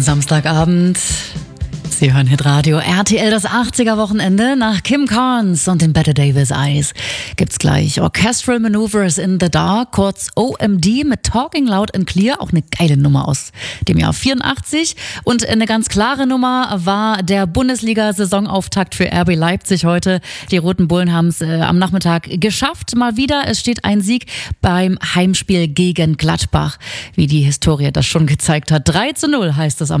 Samstagabend. Sie hören Hitradio RTL, das 80er-Wochenende. Nach Kim Carnes und den Bette Davis Eyes gibt's gleich Orchestral Maneuvers in the Dark, kurz OMD mit Talking Loud and Clear, auch eine geile Nummer aus dem Jahr 84. Und eine ganz klare Nummer war der Bundesliga-Saisonauftakt für RB Leipzig heute. Die Roten Bullen haben es am Nachmittag geschafft. Mal wieder, es steht ein Sieg beim Heimspiel gegen Gladbach, wie die Historie das schon gezeigt hat. 3:0 heißt es am